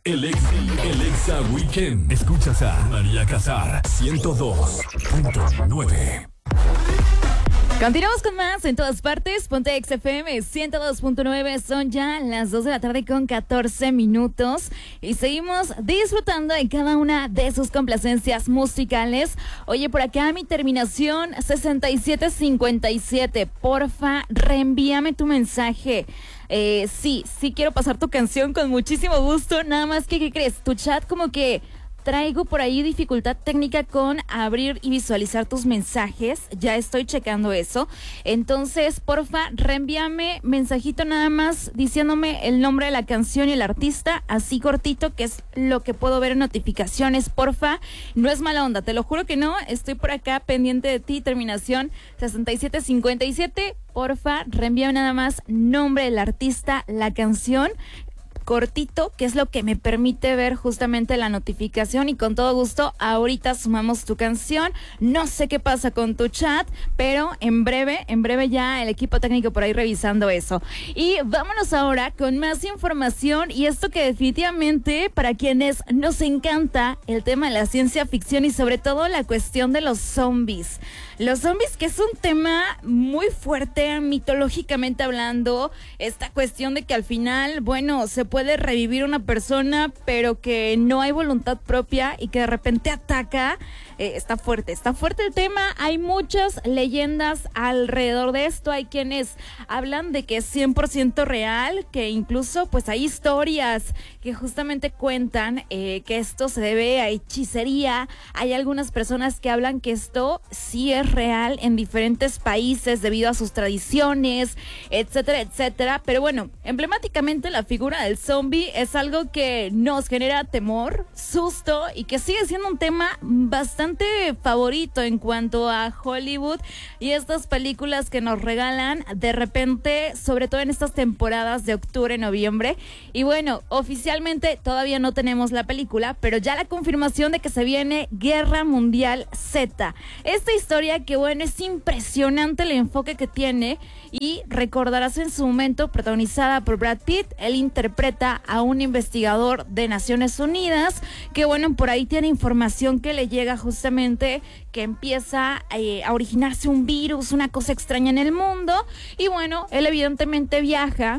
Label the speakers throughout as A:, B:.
A: El Exa Weekend. Escuchas a María Casar, 102.9.
B: Continuamos con más en todas partes. Ponte XFM 102.9. Son ya las 2 de la tarde con 14 minutos. Y seguimos disfrutando de cada una de sus complacencias musicales. Oye, por acá mi terminación 6757. Porfa, reenvíame tu mensaje. Sí quiero pasar tu canción con muchísimo gusto. Nada más que, ¿qué crees? Tu chat como que... Traigo por ahí dificultad técnica con abrir y visualizar tus mensajes. Ya estoy checando eso. Entonces, porfa, reenvíame mensajito nada más diciéndome el nombre de la canción y el artista, así cortito, que es lo que puedo ver en notificaciones, porfa. No es mala onda, te lo juro que no. Estoy por acá pendiente de ti, terminación 6757. Porfa, reenvíame nada más nombre del artista, la canción, cortito, que es lo que me permite ver justamente la notificación, y con todo gusto ahorita sumamos tu canción. No sé qué pasa con tu chat, pero en breve ya el equipo técnico por ahí revisando eso. Y vámonos ahora con más información, y esto que definitivamente para quienes nos encanta el tema de la ciencia ficción y sobre todo la cuestión de los zombies. Los zombies, que es un tema muy fuerte mitológicamente hablando, esta cuestión de que al final, bueno, se puede revivir una persona, pero que no hay voluntad propia y que de repente ataca. Está fuerte el tema. Hay muchas leyendas alrededor de esto. Hay quienes hablan de que es 100% real, que incluso pues hay historias que justamente cuentan que esto se debe a hechicería. Hay algunas personas que hablan que esto sí es real en diferentes países debido a sus tradiciones, etcétera, etcétera. Pero bueno, emblemáticamente la figura del zombie es algo que nos genera temor, susto, y que sigue siendo un tema bastante favorito en cuanto a Hollywood y estas películas que nos regalan de repente, sobre todo en estas temporadas de octubre, noviembre. Y bueno, oficialmente todavía no tenemos la película, pero ya la confirmación de que se viene Guerra Mundial Z. Esta historia que bueno, es impresionante el enfoque que tiene, y recordarás en su momento protagonizada por Brad Pitt. Él interpreta a un investigador de Naciones Unidas que bueno, por ahí tiene información que le llega justamente que empieza a originarse un virus, una cosa extraña en el mundo, y bueno, él evidentemente viaja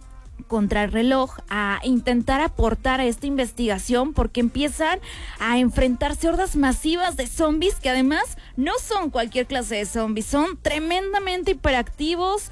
B: contra el reloj a intentar aportar a esta investigación, porque empiezan a enfrentarse hordas masivas de zombies que además no son cualquier clase de zombies, son tremendamente hiperactivos.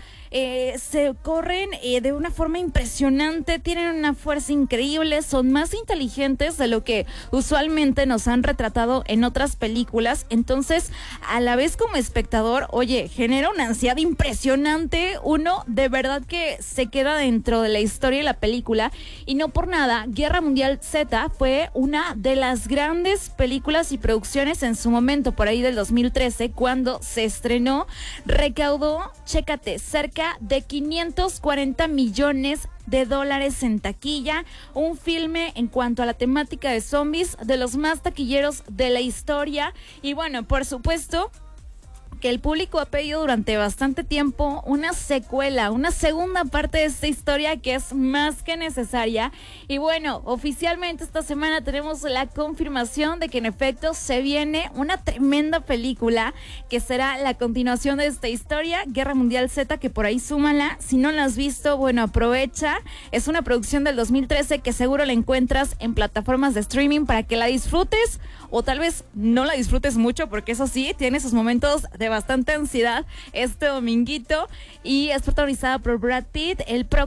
B: Se corren de una forma impresionante, tienen una fuerza increíble, son más inteligentes de lo que usualmente nos han retratado en otras películas. Entonces, a la vez como espectador, oye, genera una ansiedad impresionante. Uno de verdad que se queda dentro de la historia de la película, y no por nada, Guerra Mundial Z fue una de las grandes películas y producciones en su momento, por ahí del 2013, cuando se estrenó. Recaudó, chécate, cerca de 540 millones de dólares en taquilla. Un filme en cuanto a la temática de zombies de los más taquilleros de la historia. Y bueno, por supuesto que el público ha pedido durante bastante tiempo una secuela, una segunda parte de esta historia que es más que necesaria. Y bueno, oficialmente esta semana tenemos la confirmación de que en efecto se viene una tremenda película que será la continuación de esta historia, Guerra Mundial Z, que por ahí súmala. Si no la has visto, bueno, aprovecha. Es una producción del 2013 que seguro la encuentras en plataformas de streaming para que la disfrutes, o tal vez no la disfrutes mucho, porque eso sí, tiene sus momentos de bastante ansiedad este dominguito, y es protagonizada por Brad Pitt.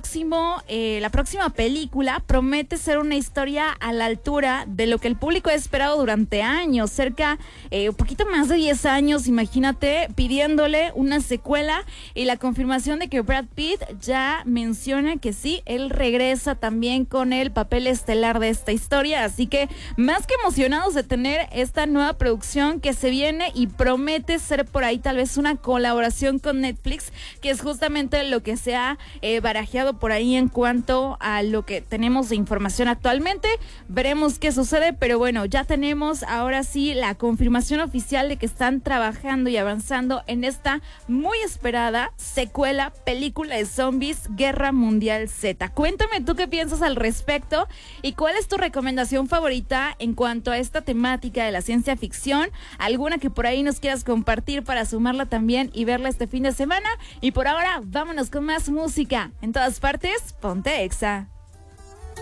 B: La próxima película promete ser una historia a la altura de lo que el público ha esperado durante años, un poquito más de 10 años, imagínate, pidiéndole una secuela, y la confirmación de que Brad Pitt ya menciona que sí, él regresa también con el papel estelar de esta historia. Así que más que emocionados de tener esta nueva producción que se viene y promete ser por ahí ahí tal vez una colaboración con Netflix, que es justamente lo que se ha barajeado por ahí en cuanto a lo que tenemos de información actualmente. Veremos qué sucede, pero bueno, ya tenemos ahora sí la confirmación oficial de que están trabajando y avanzando en esta muy esperada secuela, película de zombies, Guerra Mundial Z. Cuéntame tú qué piensas al respecto y cuál es tu recomendación favorita en cuanto a esta temática de la ciencia ficción, alguna que por ahí nos quieras compartir para sumarla también y verla este fin de semana. Y por ahora, vámonos con más música. En todas partes, ponte Exa.